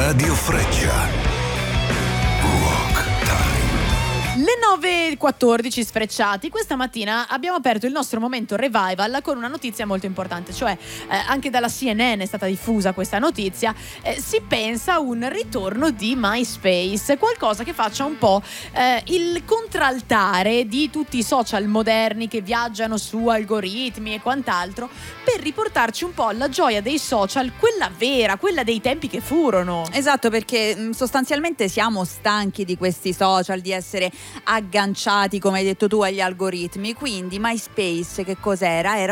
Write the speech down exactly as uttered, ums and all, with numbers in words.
Radio Freccia. Rock Time. Le nove e quattordici sfrecciati. Questa mattina abbiamo aperto il nostro momento revival con una notizia molto importante, cioè eh, anche dalla C N N è stata diffusa questa notizia. Eh, si pensa a un ritorno di MySpace, qualcosa che faccia un po' eh, il contraltare di tutti i social moderni che viaggiano su algoritmi e quant'altro, per riportarci un po' alla gioia dei social, quella vera, quella dei tempi che furono. Esatto, perché mh, sostanzialmente siamo stanchi di questi social, di essere agganciati, come hai detto tu, agli algoritmi. Quindi MySpace che cos'era? Era